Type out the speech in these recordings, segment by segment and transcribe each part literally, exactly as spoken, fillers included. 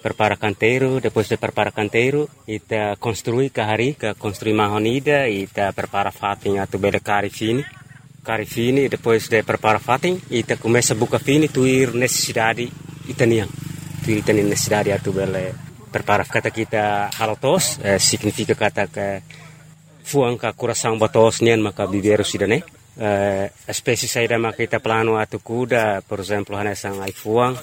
prepara canteiro, depois de prepara canteiro, ita construi kahari, ka construi mahonida, ita prepara fatin atu bele kari fini. Kari fini, depois de prepara fatin, ita começa buka fini, tuir necessidade itanian. Tuir itanian necessidade atu bele prepara kata kita halotos, eh, significa kata ke fuang ka coração batos nian maka viveiro sidane. Uh, espécie saída maka kita plano atu kuda, por exemplo, hanesang ai fuang,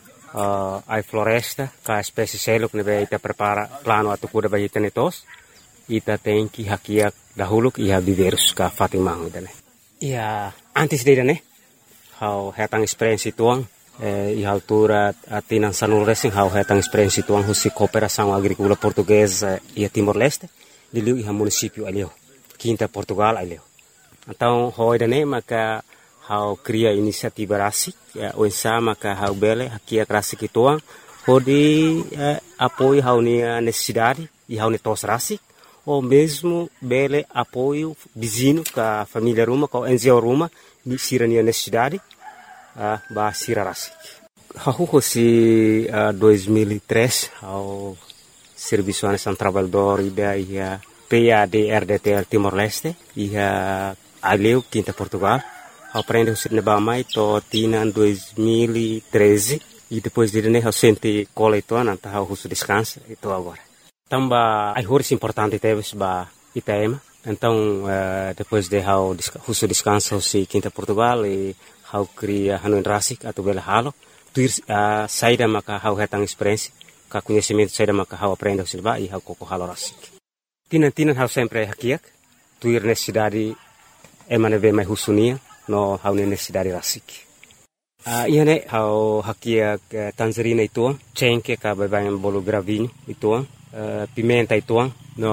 uh, ai floresta, ka espécie seluk nebe ita prepara plano atu kuda bagi tenetos, ita tem que hakiak dahuluk ia viverus ka fatimang idane. Ia antes de idane, hau hetang experiência tuang, eh, ia altura atinan sanul racing hau hetang experiência tuang husi cooperação agrícola portuguesa ia Timor-Leste, diliu ia município alio, Quinta Portugal alio. Então, hoje né, maka hau cria inisiativa rasik, o insa maka hau bele hakia rasik ituang, hodi eh, apoio hau nia necessidade e hau netos rasik, ou mesmo bele apoio vizinho ka família ruma, ka N G O ruma, ni sira nia necessidade, uh, ba sira rasik. Hau hosi uh, dois mil e três, hau serviço anesan trabalhador ida ia P A D R D T L Timor-Leste, ia aleu Quinta Portugal, aprende o sirne bamai to tina em dois mil e treze e depois de né eu senti cola então anta hau husu descansa itu agora. Tamba ai horas importante teves ba Itaema. Então uh, depois de hau husu descansa si Quinta Portugal e hau cria hanu rasik atau bela halo, tuir uh, saída maka hau hetang experiência, ka conhecimento saída maka hau aprende o silba e hau koko halo rasik. Tina tina hau sempre hakiak, tuir necessidade emane ve mai husunia no hau necessidade rasik. Uh, ia ne hau hakia uh, tangerina ituang, cengke ka babayan bolo gravinho ituang, uh, pimenta ituang,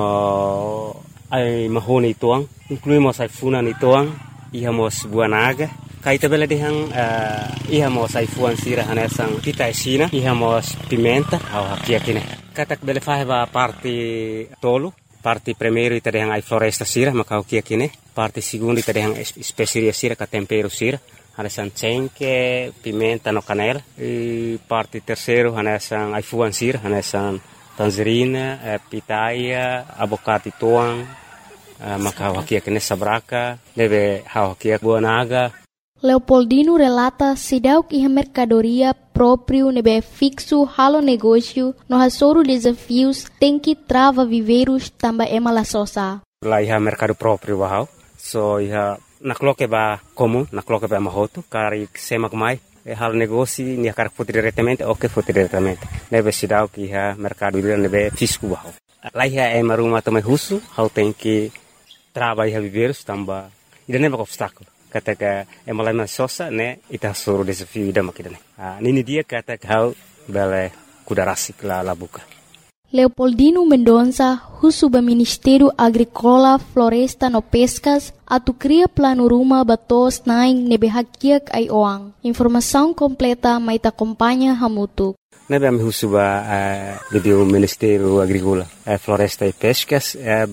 no ai mahone ituang, incluímos ai funan ituang, ihamos buanaga, kaita bela dihang uh, ihamos ai fuan sira hanesang pita esina, ihamos pimenta, hau hakia kine. Katak bela faheba parte tolo, parte primeiro ita dehang ai floresta sira, maka hakia kine. Parte segundo ita dehang especiaria sira, ka tempero sira, hanesan cengke, pimenta no canela. E parte terceiro hanesan ai fuan sira, hanesan tangerina, eh, pitaia, abocate tuang, eh, maka hakia kine sabraka, deve hakia buanaga. Leopoldino relata sidauk iha mercadoria próprio nebe fixo halo negócio no hasoro desafios tem que trava viveiros tamba ema la sosa. Lá iha mercado próprio bahau, so iha nakloke ba comum, nakloke ba mahoto, kari semak mai, e halo negócio ni akar foto diretamente, ok foto diretamente. Nebe sidauk iha mercado nebe fisco bahau. Lá iha ema rumah tomai husu, hau tem que trava iha viveiros tamba, ida neba obstáculo. Kata ka emalai sosa ne ita suruh desafio ida makidane. Ah, nini dia kata kau bele kuda rasik la la buka. Leopoldino Mendonça, husuba Ministério Agrícola, Floresta no Pescas, atu cria plano ruma batos naing nebe hakiak ai oang. Informação completa mai ta acompanha hamutu. Nebe ami husuba uh, de o Ministério Agrícola, uh, Floresta e Pescas, uh,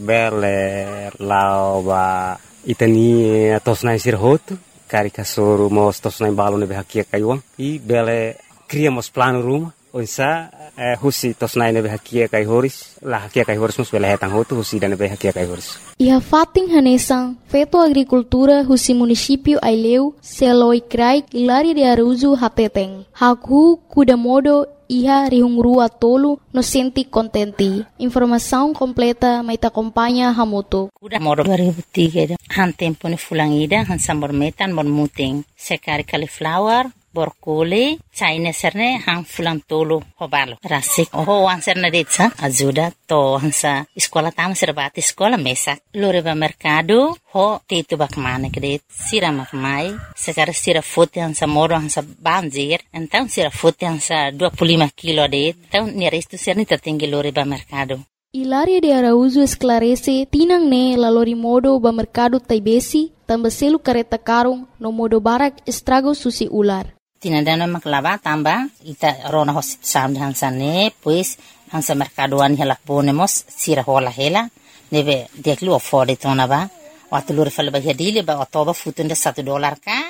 bele lao ba itani tosnai sirhoto, karika soro mos tosnai balo nebe hakia kaiwan, i bele criamos plano ruma, onsa eh, husi tosnai nebe hakia kai horis, la hakia kai horis mus bele hetang hoto husi dan nebe hakia kai horis. Iha fating hanesang, feto agricultura husi município Aileu, Seloi Krai, Ilari de Aruzu Hateteng, haku kudamodo iha rihungrua tolo no senti contenti. Informação completa mai ta acompanha hamuto. Kuda modo dua ribu tiga han tempo ni fulangida han sambor metan bon muting sekari cauliflower borkole China serne han fulang tolo hobalo rasik oh wan serne detsa ajuda to hansa escola tam serbati escola mesa loreba mercado ho tetu bakmane kredit sira makmai sekari sira fote hansa moro hansa banjir então sira fote hansa dua puluh lima kilo det então ni resto serni tertinggi loreba mercado. Hilaria de Araújo esclarece tinang ne lalori modo ba mercado taibesi tambah selu kareta karung no modo barak estrago susi ular. Tinandano maklava tamba ita rona hosit sam hansa ne pues hansa mercadoan hela ponemos sira hola hela neve deklu afford tona ba watulur falba hedile ba otoba futunda satu dolar ka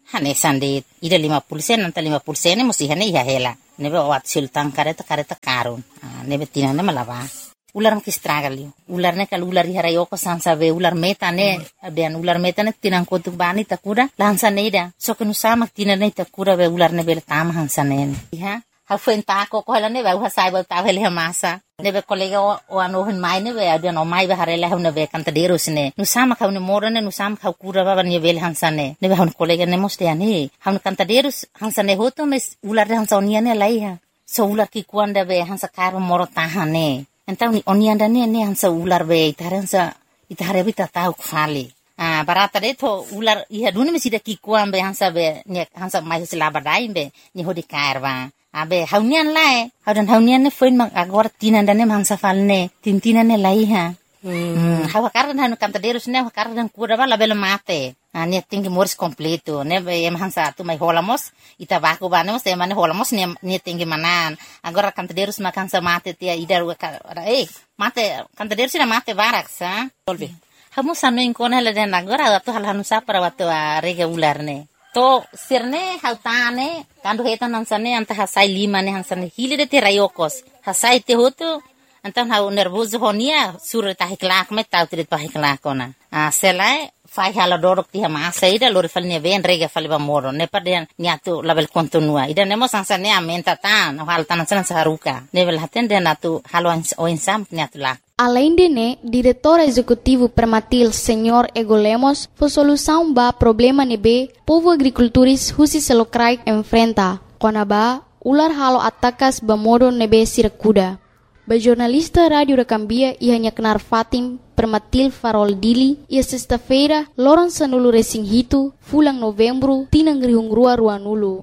hane sandit ida lima puluh sen nanta lima puluh sen musi hane iha hela nebe wat sultan kareta kareta karun nebe tinane malava ular mki stragali ular ne kal ular ihara yoko sansa ve ular meta ne abian ular meta ne tinang kotuk bani takura lansa neida so kenu sama tinane takura ve ular ne bel tam hansa ne iha ha fen ta ko ko ne ve ha sai ba ta vele masa nebe kolega o ano hin mai ne ve abian o mai ve harela hune ve kanta derus ne nu sama kau ne morane nu sama kau kura ba ne vel hansa ne nebe hun kolega ne moste ani hun kanta derus hansa ne hoto mes ular hansa onia ne laiha so ular ki kuanda ve hansa karo moro tahane entau ni onianda ne ne hansa ular be itaransa itare bita tau khali ah barata de to ular iha duni mesida ki kuam be hansa be ne hansa mai sila badai be ni hodi karwa abe haunian lae haudan haunian ne foin mang agor tinanda ne hansa falne tintina ne laiha hmm hawa kardan hanu kanta derus ne hawa kardan kura bala bela mate ah ne tinggi moris completo ne be em hansa tu mai holamos ita baku banemos e mane holamos ne ne tinggi manan agora kanta derus makan sa mate tia idar eh mate kanta derus na mate barak sa tolbe hamu sanu inkona le den agora tu hal hanu sa para watu rege ular ne to sirne hautane kandu hetan hansane anta hasai lima ne hansane hile de te rayokos hasai te hotu anta hau nervoso honia sur ta hiklak me tau trit pa hiklak kona a selai fai hala dorok ti hama saida lori falne ven rega falba moro ne paden niatu label kontinua ida nemo sansane amenta tan hal tan san saruka nevel haten de natu halo o insam niatu la. Além de né, diretor executivo Permatil, senhor Ego Lemos, foi solução ba problema nebe povo agricultores husi selokrai enfrenta. Kona ba ular halo atakas ba modo nebe sirakuda. Ba jornalista Radio da Cambia ia hanya kenar Fatim Permatil Farol Dili ia sexta-feira loron sanulu resing hitu fulang novembro tinang rihung rua rua nulu.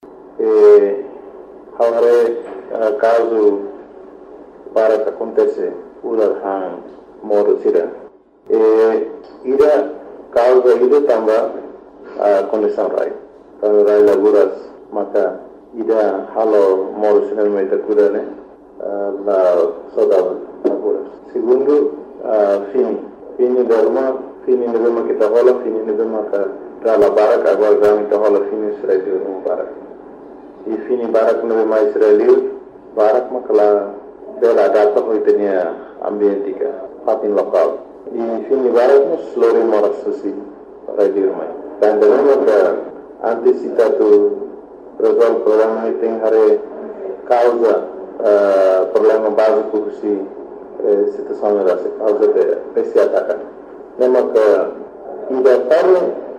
Eh, haware uh, caso para que acontece ular hang modo sira. Eh, ida causa ida tamba uh, condição rai. Kalau rai laguras maka ida halo modo sira meta kuda ne uh, la soda laguras. Segundo uh, fini fini derma fini derma kita hola fini derma ka dala barak agora kami kita hola fini Israel no barak. E fini barak no mais Israel barak makala dela data hoitenia ambientika fatin lokal di sini barat mus lori moras susi rajir mai dan dalam ada antisipasi resolve problema iting hare causa uh, problema básico si eh, situação da causa de esse ataque nema que ida para